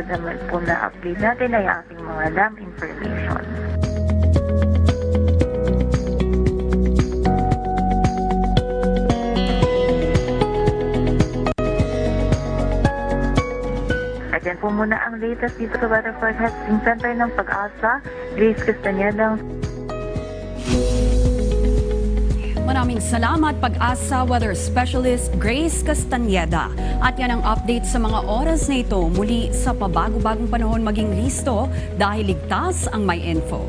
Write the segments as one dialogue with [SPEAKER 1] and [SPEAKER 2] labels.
[SPEAKER 1] susunod naman po na update natin ay ating mga dam information. At yan po muna ang latest dito sa Weather Forecasting Center ng Pag-asa. Grace Castañeda.
[SPEAKER 2] Maraming salamat Pag-asa Weather Specialist Grace Castañeda. At yan ang update sa mga oras na ito. Muli sa pabago-bagong panahon maging listo dahil ligtas ang may info.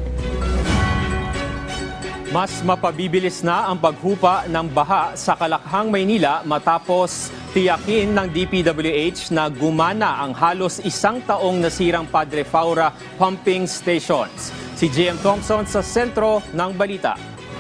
[SPEAKER 3] Mas mapabibilis na ang paghupa ng baha sa Kalakhang, Maynila matapos tiyakin ng DPWH na gumana ang halos isang taong nasirang Padre Faura pumping stations. Si JM Thompson sa sentro ng balita.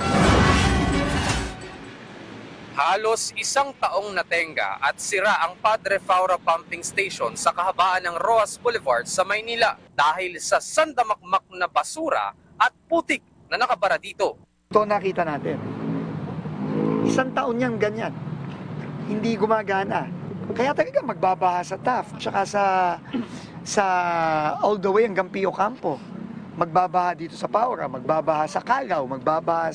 [SPEAKER 4] Halos isang taong natenga at sira ang Padre Faura Pumping Station sa kahabaan ng Roas Boulevard sa Maynila dahil sa sandamakmak na basura at putik na nakabara dito.
[SPEAKER 5] Ito nakita natin. Isang taon niyang ganyan. Hindi gumagana. Kaya talaga magbabaha sa Taft, tsaka sa all the way hanggang Pio Campo. Magbabaha dito sa Paura, magbabaha sa Calao, magbabaha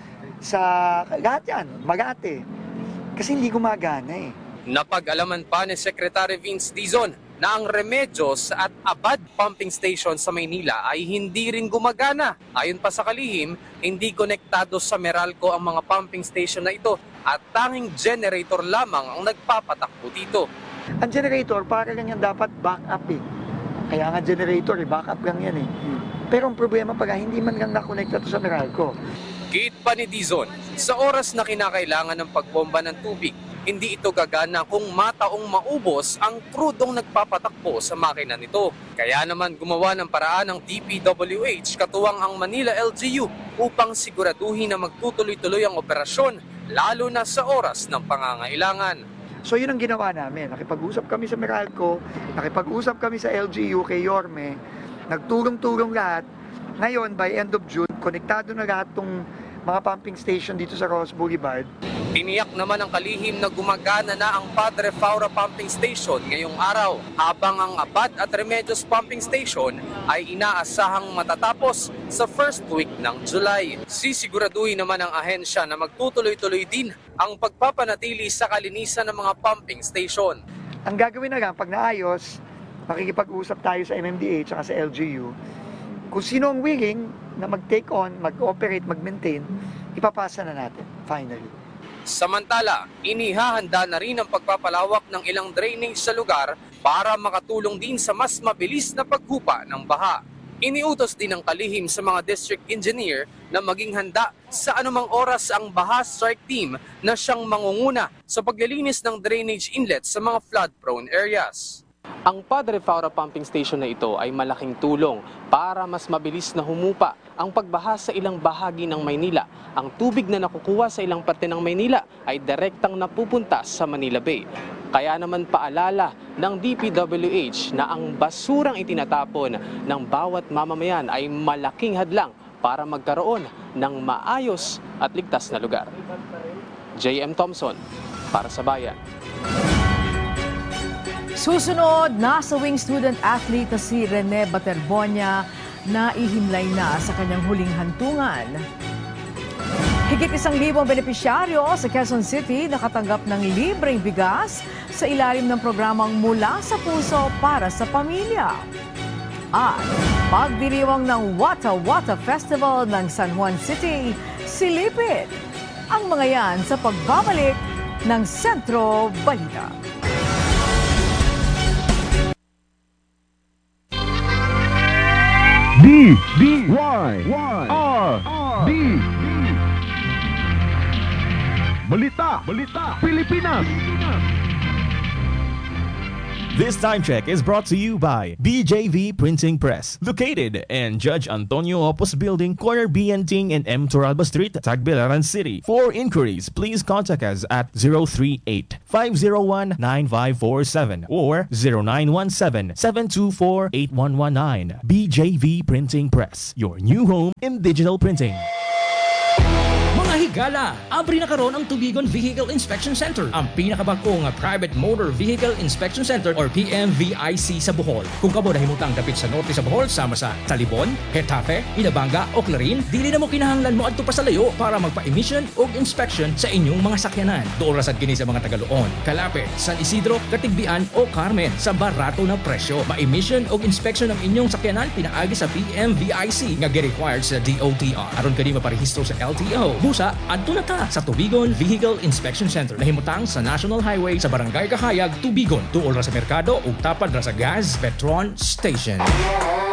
[SPEAKER 5] sa lahat yan, Magate. Kasi hindi gumagana eh.
[SPEAKER 4] Napag-alaman pa ni Secretary Vince Dizon na ang Remedios at Abad Pumping Station sa Maynila ay hindi rin gumagana. Ayon pa sa kalihim, hindi konektado sa Meralco ang mga pumping station na ito at tanging generator lamang ang nagpapatakbo dito.
[SPEAKER 5] Ang generator, para lang yan dapat backup eh. Kaya nga generator, backup lang yan eh. Pero ang problema pag hindi man lang nakonekta to sa Meralco.
[SPEAKER 4] Gate pa ni Dizon, sa oras na kinakailangan ng pagbomba ng tubig, hindi ito gagana kung mataong maubos ang krudong nagpapatakbo sa makina nito. Kaya naman gumawa ng paraan ng DPWH katuwang ang Manila LGU upang siguraduhin na magtutuloy-tuloy ang operasyon lalo na sa oras ng pangangailangan.
[SPEAKER 5] So yun ang ginawa namin. Nakipag-usap kami sa Meralco, nakipag-usap kami sa LGU kay Yorme, nagturong-turong lahat. Ngayon, by end of June, konektado na lahat tong mga pumping station dito sa Ross Boulevard.
[SPEAKER 4] Tiniyak naman ang kalihim na gumagana na ang Padre Faura Pumping Station ngayong araw, habang ang Abad at Remedios Pumping Station ay inaasahang matatapos sa first week ng July. Sisiguraduhin naman ang ahensya na magtutuloy-tuloy din ang pagpapanatili sa kalinisan ng mga pumping station.
[SPEAKER 5] Ang gagawin na lang, pag naayos, makikipag-usap tayo sa MMDA at sa LGU. Kung sino ang willing na mag-take on, mag-operate, mag-maintain, ipapasa na natin, finally.
[SPEAKER 4] Samantala, inihahanda na rin ang pagpapalawak ng ilang drainage sa lugar para makatulong din sa mas mabilis na paghupa ng baha. Iniutos din ng kalihim sa mga district engineer na maging handa sa anumang oras ang baha strike team na siyang mangunguna sa paglilinis ng drainage inlet sa mga flood-prone areas.
[SPEAKER 6] Ang Padre Faura Pumping Station na ito ay malaking tulong para mas mabilis na humupa ang pagbaha sa ilang bahagi ng Maynila. Ang tubig na nakukuha sa ilang parte ng Maynila ay direktang napupunta sa Manila Bay. Kaya naman paalala ng DPWH na ang basurang itinatapon ng bawat mamamayan ay malaking hadlang para magkaroon ng maayos at ligtas na lugar. JM Thompson, para sa Bayan.
[SPEAKER 7] Susunod, nasa wing student athlete na si Rene Baterbonia na ihimlay na sa kanyang huling hantungan. Higit 1,000 benepisyaryo sa Quezon City nakatanggap ng libreng bigas sa ilalim ng programang Mula sa Puso para sa Pamilya. At pagdiriwang ng Wata Wata Festival ng San Juan City, silipit ang mga yan sa pagbabalik ng Sentro Balita.
[SPEAKER 8] D-Y-R-D Balita Pilipinas.
[SPEAKER 9] This time check is brought to you by BJV Printing Press, located in Judge Antonio Opus Building, corner Bienting and M. Toralba Street, Tagbilaran City. For inquiries, please contact us at 038-501-9547 or 0917-724-8119. BJV Printing Press, your new home in digital printing.
[SPEAKER 10] higala. Abri na karon ang Tubigon Vehicle Inspection Center, ang pinakabagong private motor vehicle inspection center or PMVIC sa Bohol. Kung kamo nahimutang dapit sa norte sa Bohol sama sa Talibon, Getafe, Ilabanga o Clarin, dili na mo kinahanglan mo adto pa sa layo para magpa-emission o inspection sa inyong mga sakyanan. Doon rasad kini sa mga Tagaloon, Calapit, San Isidro, Katigbian o Carmen sa barato na presyo. Ma-emission o inspection ng inyong sakyanan pinaagi sa PMVIC nga gi-required sa DOTR. Aron kani maparehistro sa LTO. Busa adto na ta sa Tubigon Vehicle Inspection Center nahimutang sa National Highway sa Barangay Kahayag, Tubigon. Tuol ra sa merkado ug tapad ra sa gas Petron Station.